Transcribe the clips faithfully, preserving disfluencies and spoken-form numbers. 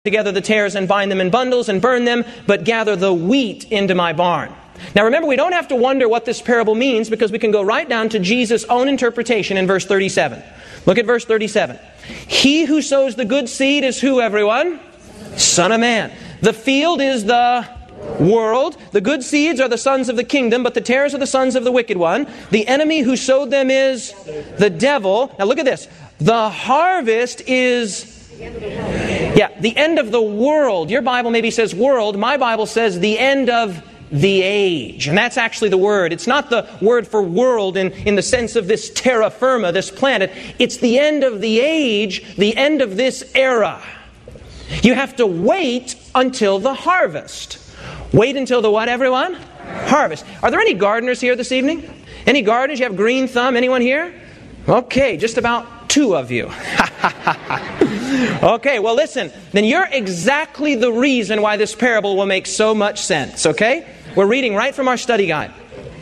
together the tares and bind them in bundles and burn them, but gather the wheat into my barn. Now remember, we don't have to wonder what this parable means because we can go right down to Jesus' own interpretation in verse thirty-seven. Look at verse thirty-seven. He who sows the good seed is who, everyone? Son of Man. The field is the world. The good seeds are the sons of the kingdom, but the tares are the sons of the wicked one. The enemy who sowed them is the devil. Now look at this. The harvest is... Yeah, the end of the world. Your Bible maybe says world. My Bible says the end of the age. And that's actually the word. It's not the word for world in, in the sense of this terra firma, this planet. It's the end of the age, the end of this era. You have to wait until the harvest. Wait until the what, everyone? Harvest. Are there any gardeners here this evening? Any gardeners? You have green thumb? Anyone here? Okay, just about two of you. Okay, well listen, then you're exactly the reason why this parable will make so much sense, okay? We're reading right from our study guide.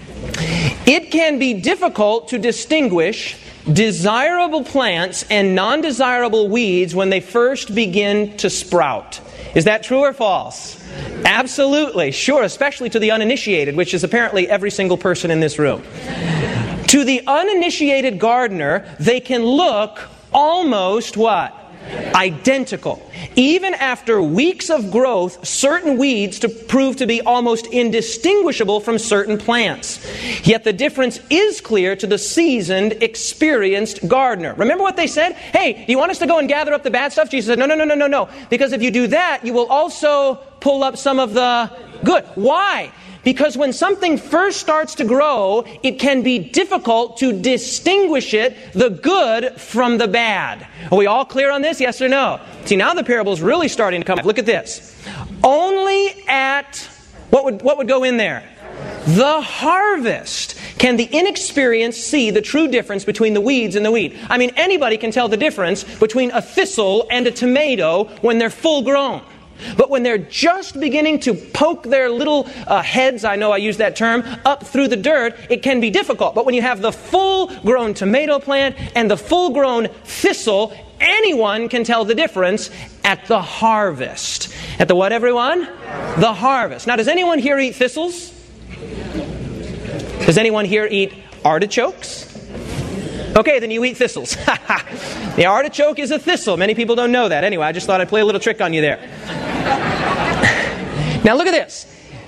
It can be difficult to distinguish desirable plants and non-desirable weeds when they first begin to sprout. Is that true or false? Absolutely, sure, especially to the uninitiated, which is apparently every single person in this room. To the uninitiated gardener, they can look almost what? Identical. Even after weeks of growth, certain weeds to prove to be almost indistinguishable from certain plants. Yet the difference is clear to the seasoned, experienced gardener. Remember what they said? Hey, do you want us to go and gather up the bad stuff? Jesus said, no, no, no, no, no, no. Because if you do that, you will also pull up some of the good. Why? Because when something first starts to grow, it can be difficult to distinguish it, the good from the bad. Are we all clear on this? Yes or no? See, now the parable is really starting to come. Look at this. Only at, what would, what would go in there? The harvest can the inexperienced see the true difference between the weeds and the wheat. I mean, anybody can tell the difference between a thistle and a tomato when they're full grown. But when they're just beginning to poke their little uh, heads, I know I use that term, up through the dirt, it can be difficult. But when you have the full-grown tomato plant and the full-grown thistle, anyone can tell the difference at the harvest. At the what, everyone? The harvest. Now, does anyone here eat thistles? Does anyone here eat artichokes? Okay, then you eat thistles. The artichoke is a thistle. Many people don't know that. Anyway, I just thought I'd play a little trick on you there. Now look at this.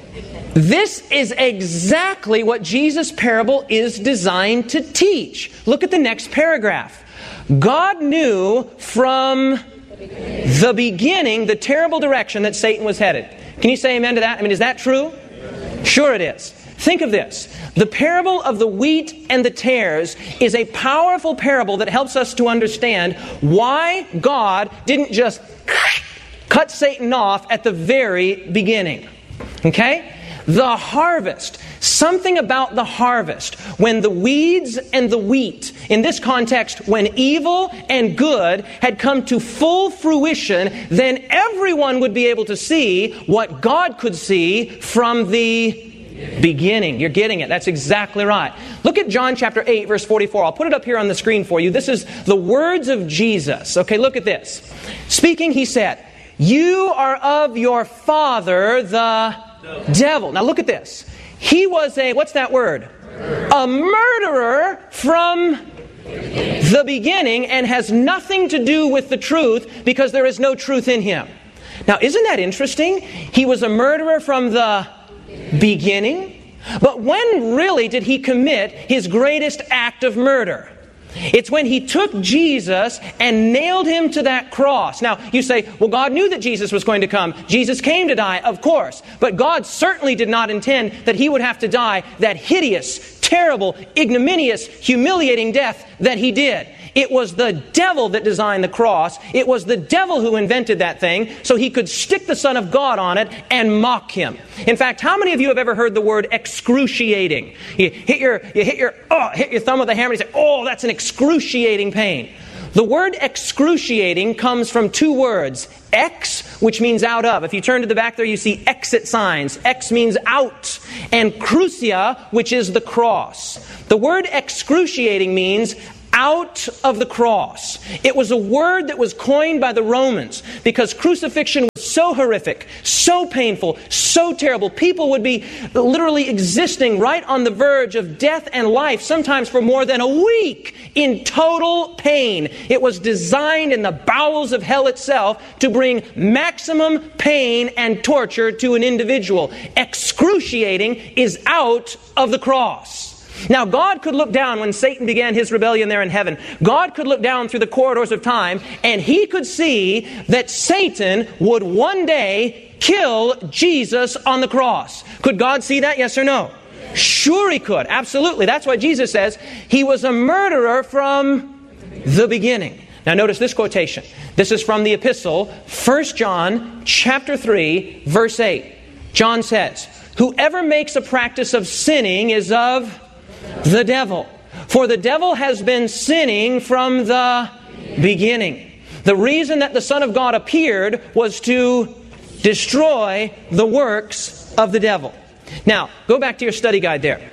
This is exactly what Jesus' parable is designed to teach. Look at the next paragraph. God knew from the beginning the terrible direction that Satan was headed. Can you say amen to that? I mean, is that true? Sure it is. Think of this. The parable of the wheat and the tares is a powerful parable that helps us to understand why God didn't just cut Satan off at the very beginning. Okay? The harvest. Something about the harvest. When the weeds and the wheat, in this context, when evil and good had come to full fruition, then everyone would be able to see what God could see from the beginning. You're getting it. That's exactly right. Look at John chapter eight, verse forty-four. I'll put it up here on the screen for you. This is the words of Jesus. Okay, look at this. Speaking, he said, "You are of your father, the devil." devil. Now look at this. He was a, what's that word? Murderer. A murderer from the beginning and has nothing to do with the truth because there is no truth in him. Now, isn't that interesting? He was a murderer from the beginning. But when really did he commit his greatest act of murder? It's when he took Jesus and nailed him to that cross. Now, you say, well, God knew that Jesus was going to come. Jesus came to die, of course. But God certainly did not intend that he would have to die that hideous, terrible, ignominious, humiliating death that he did. It was the devil that designed the cross. It was the devil who invented that thing so he could stick the Son of God on it and mock him. In fact, how many of you have ever heard the word excruciating? You hit your, you hit your, oh, hit your thumb with a hammer and you say, oh, that's an excruciating pain. The word excruciating comes from two words. Ex, which means out of. If you turn to the back there, you see exit signs. Ex means out. And crucia, which is the cross. The word excruciating means out of the cross. It was a word that was coined by the Romans because crucifixion was so horrific, so painful, so terrible. People would be literally existing right on the verge of death and life, sometimes for more than a week, in total pain. It was designed in the bowels of hell itself to bring maximum pain and torture to an individual. Excruciating is out of the cross. Now, God could look down when Satan began his rebellion there in heaven. God could look down through the corridors of time, and He could see that Satan would one day kill Jesus on the cross. Could God see that? Yes or no? Sure He could. Absolutely. That's why Jesus says He was a murderer from the beginning. Now, notice this quotation. This is from the epistle, First John chapter three, verse eight. John says, "Whoever makes a practice of sinning is of the devil. For the devil has been sinning from the beginning." The reason that the Son of God appeared was to destroy the works of the devil. Now, go back to your study guide there.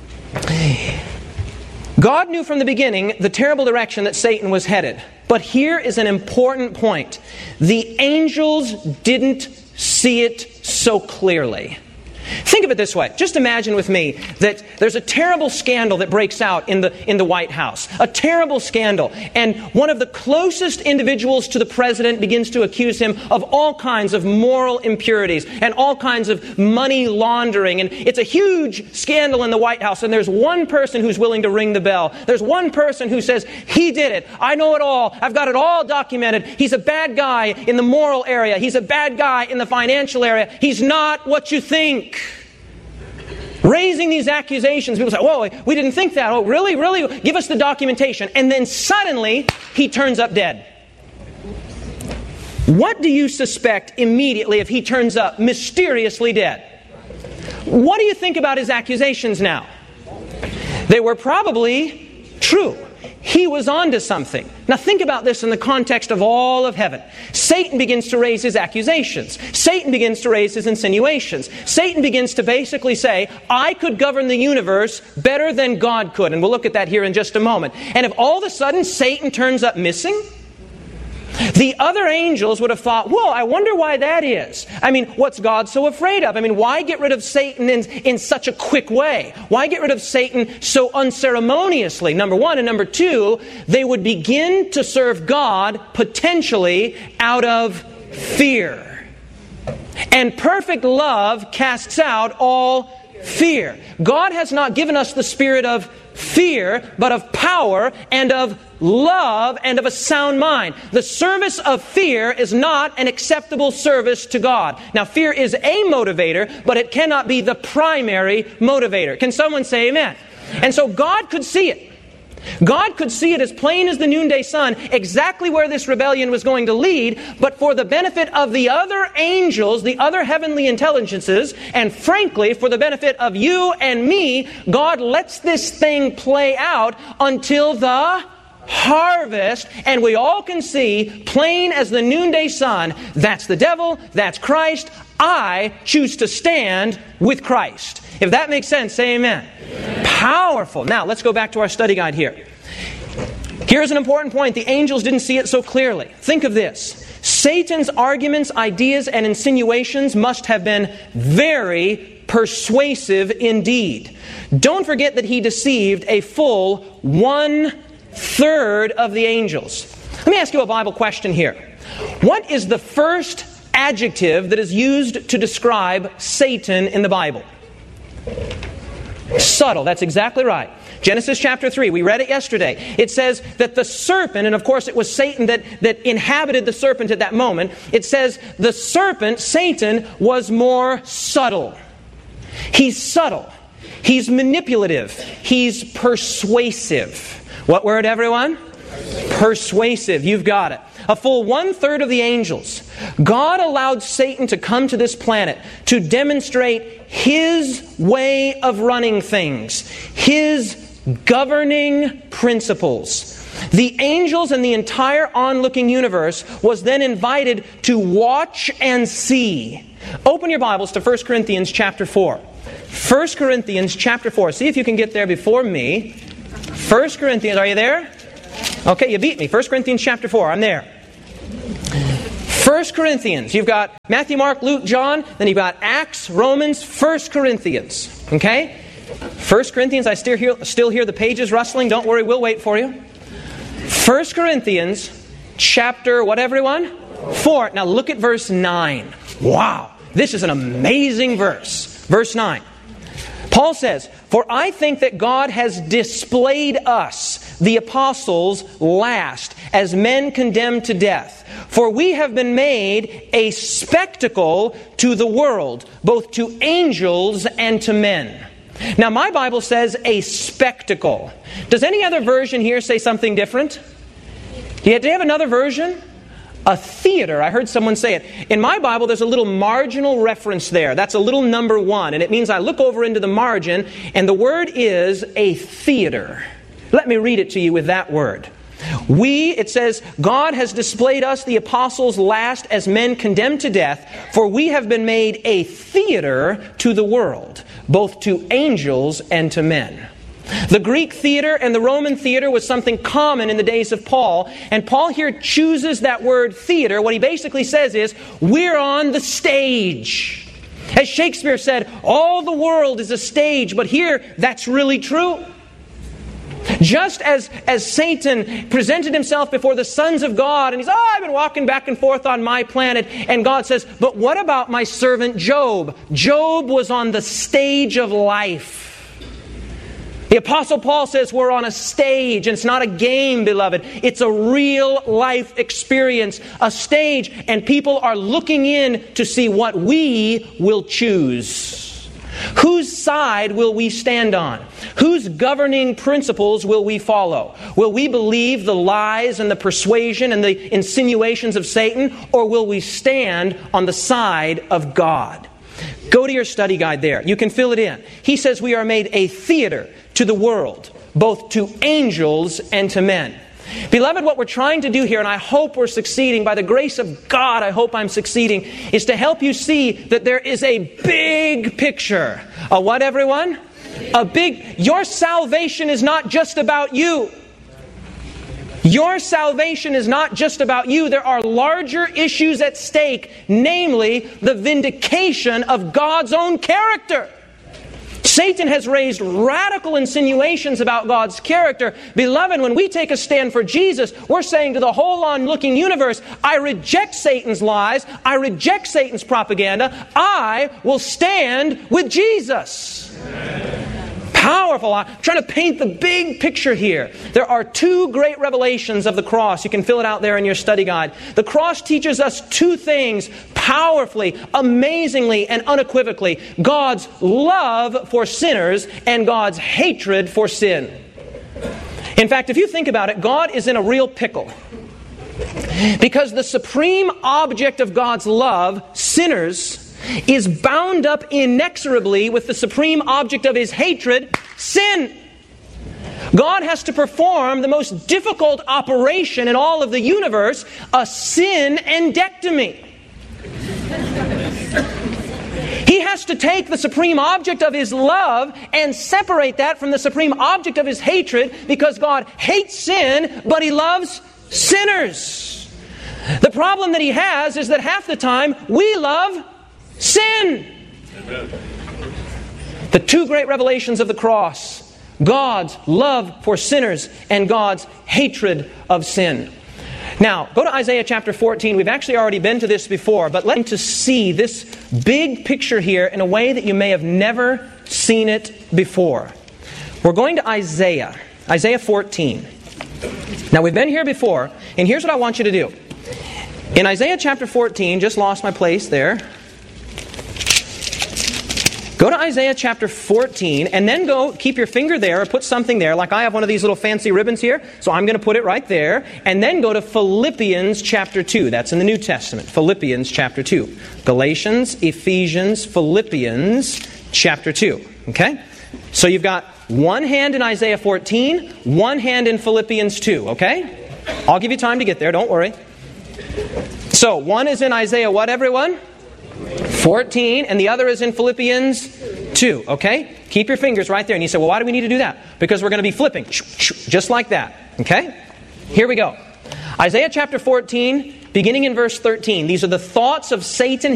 God knew from the beginning the terrible direction that Satan was headed. But here is an important point. The angels didn't see it so clearly. Think of it this way. Just imagine with me that there's a terrible scandal that breaks out in the in the White House. A terrible scandal. And one of the closest individuals to the president begins to accuse him of all kinds of moral impurities and all kinds of money laundering. And it's a huge scandal in the White House. And there's one person who's willing to ring the bell. There's one person who says, "He did it. I know it all. I've got it all documented. He's a bad guy in the moral area. He's a bad guy in the financial area. He's not what you think." Raising these accusations, people say, "Whoa, we didn't think that. Oh, really, really? Give us the documentation." And then suddenly, he turns up dead. What do you suspect immediately if he turns up mysteriously dead? What do you think about his accusations now? They were probably true. He was onto something. Now think about this in the context of all of heaven. Satan begins to raise his accusations. Satan begins to raise his insinuations. Satan begins to basically say, "I could govern the universe better than God could." And we'll look at that here in just a moment. And if all of a sudden Satan turns up missing, the other angels would have thought, "Whoa, I wonder why that is. I mean, what's God so afraid of? I mean, why get rid of Satan in, in such a quick way? Why get rid of Satan so unceremoniously?" Number one. And number two, they would begin to serve God potentially out of fear. And perfect love casts out all fear. God has not given us the spirit of fear, but of power and of love and of a sound mind. The service of fear is not an acceptable service to God. Now, fear is a motivator, but it cannot be the primary motivator. Can someone say amen? And so God could see it. God could see it as plain as the noonday sun, exactly where this rebellion was going to lead, but for the benefit of the other angels, the other heavenly intelligences, and frankly, for the benefit of you and me, God lets this thing play out until the harvest, and we all can see, plain as the noonday sun, that's the devil, that's Christ. I choose to stand with Christ. If that makes sense, say amen. Amen. Powerful. Now, let's go back to our study guide here. Here's an important point. The angels didn't see it so clearly. Think of this. Satan's arguments, ideas, and insinuations must have been very persuasive indeed. Don't forget that he deceived a full one-third of the angels. Let me ask you a Bible question here. What is the first adjective that is used to describe Satan in the Bible? Subtle. That's exactly right. Genesis chapter three, we read it yesterday. It says that the serpent, and of course it was Satan that, that inhabited the serpent at that moment. It says the serpent, Satan, was more subtle. He's subtle. He's manipulative. He's persuasive. What word, everyone? Persuasive. You've got it. A full one-third of the angels. God allowed Satan to come to this planet to demonstrate His way of running things, His governing principles. The angels and the entire onlooking universe was then invited to watch and see. Open your Bibles to First Corinthians chapter four. First Corinthians chapter four. See if you can get there before me. First Corinthians, are you there? Okay, you beat me. First Corinthians chapter four. I'm there. First Corinthians. You've got Matthew, Mark, Luke, John. Then you've got Acts, Romans, First Corinthians. Okay? First Corinthians. I still hear, still hear the pages rustling. Don't worry, we'll wait for you. First Corinthians chapter, what everyone? four. Now look at verse nine. Wow. This is an amazing verse. Verse nine. Paul says, "For I think that God has displayed us, the apostles, last, as men condemned to death. For we have been made a spectacle to the world, both to angels and to men." Now my Bible says a spectacle. Does any other version here say something different? Do you have another version? A theater. I heard someone say it. In my Bible, there's a little marginal reference there. That's a little number one. And it means I look over into the margin, and the word is a theater. Let me read it to you with that word. We, it says, God has displayed us, the apostles, last as men condemned to death, for we have been made a theater to the world, both to angels and to men. The Greek theater and the Roman theater was something common in the days of Paul. And Paul here chooses that word theater. What he basically says is, we're on the stage. As Shakespeare said, all the world is a stage. But here, that's really true. Just as, as Satan presented himself before the sons of God, and he's, oh, I've been walking back and forth on my planet. And God says, but what about my servant Job? Job was on the stage of life. The Apostle Paul says we're on a stage, and it's not a game, beloved. It's a real life experience, a stage, and people are looking in to see what we will choose. Whose side will we stand on? Whose governing principles will we follow? Will we believe the lies and the persuasion and the insinuations of Satan, or will we stand on the side of God? Go to your study guide there. You can fill it in. He says we are made a theater to the world, both to angels and to men. Beloved, what we're trying to do here, and I hope we're succeeding, by the grace of God, I hope I'm succeeding, is to help you see that there is a big picture. A what, everyone? A big, your salvation is not just about you. Your salvation is not just about you. There are larger issues at stake, namely the vindication of God's own character. Satan has raised radical insinuations about God's character. Beloved, when we take a stand for Jesus, we're saying to the whole onlooking universe, I reject Satan's lies. I reject Satan's propaganda. I will stand with Jesus. Amen. Powerful. I'm trying to paint the big picture here. There are two great revelations of the cross. You can fill it out there in your study guide. The cross teaches us two things powerfully, amazingly, and unequivocally. God's love for sinners and God's hatred for sin. In fact, if you think about it, God is in a real pickle. Because the supreme object of God's love, sinners, is bound up inexorably with the supreme object of His hatred, sin. God has to perform the most difficult operation in all of the universe, a sin endectomy. He has to take the supreme object of His love and separate that from the supreme object of His hatred, because God hates sin, but He loves sinners. The problem that He has is that half the time we love sin. Amen. The two great revelations of the cross: God's love for sinners and God's hatred of sin. Now, go to Isaiah chapter fourteen. We've actually already been to this before, but let me to see this big picture here in a way that you may have never seen it before. We're going to Isaiah, Isaiah fourteen. Now, we've been here before, and here's what I want you to do. In Isaiah chapter fourteen, just lost my place there. Go to Isaiah chapter fourteen, and then go, keep your finger there, or put something there, like I have one of these little fancy ribbons here, so I'm going to put it right there, and then go to Philippians chapter two. That's in the New Testament. Philippians chapter two. Galatians, Ephesians, Philippians chapter two. Okay? So you've got one hand in Isaiah fourteen, one hand in Philippians two. Okay? I'll give you time to get there, don't worry. So, one is in Isaiah what, everyone? fourteen, and the other is in Philippians two, okay? Keep your fingers right there. And you say, well, why do we need to do that? Because we're going to be flipping, just like that, okay? Here we go. Isaiah chapter fourteen, beginning in verse thirteen. These are the thoughts of Satan